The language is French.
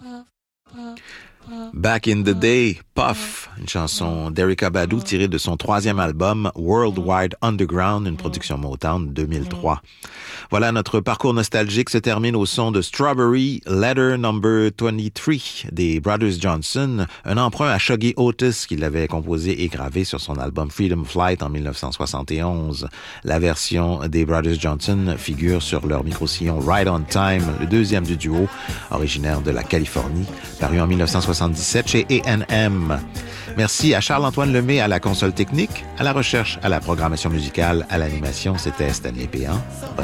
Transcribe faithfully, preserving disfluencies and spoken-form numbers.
Back in the Day, Puff, une chanson d'Erykah Badu tirée de son troisième album Worldwide Underground, une production Motown deux mille trois. Voilà, notre parcours nostalgique se termine au son de Strawberry Letter Number vingt-trois des Brothers Johnson, un emprunt à Shuggie Otis qui l'avait composé et gravé sur son album Freedom Flight en dix-neuf cent soixante et onze. La version des Brothers Johnson figure sur leur micro-sillon Right on Time, le deuxième du duo, originaire de la Californie, paru en dix-neuf cent soixante-dix-sept chez A and M. Merci à Charles-Antoine Lemay à la console technique, à la recherche, à la programmation musicale, à l'animation. C'était Stanley Péan.